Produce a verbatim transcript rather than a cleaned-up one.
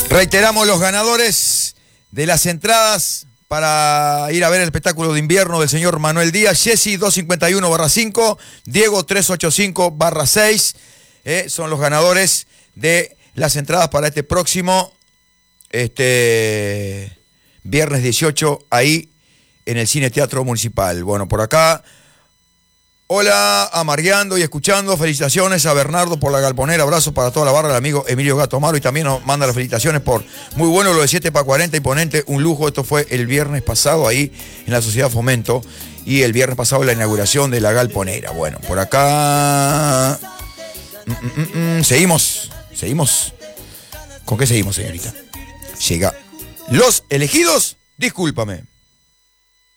Reiteramos los ganadores de las entradas para ir a ver el espectáculo de invierno del señor Manuel Díaz. Jessy doscientos cincuenta y uno barra cinco, Diego trescientos ochenta y cinco barra seis. Eh, son los ganadores de las entradas para este próximo este, viernes dieciocho, ahí en el Cine Teatro Municipal. Bueno, por acá, hola, amargueando y escuchando. Felicitaciones a Bernardo por la galponera. Abrazo para toda la barra del amigo Emilio Gato Amaro. Y también nos manda las felicitaciones por muy bueno lo de siete para cuarenta, imponente, un lujo. Esto fue el viernes pasado ahí en la Sociedad Fomento. Y el viernes pasado la inauguración de la galponera. Bueno, por acá... Mm, mm, mm, seguimos, seguimos. ¿Con qué seguimos, señorita? Llega Los Elegidos, discúlpame.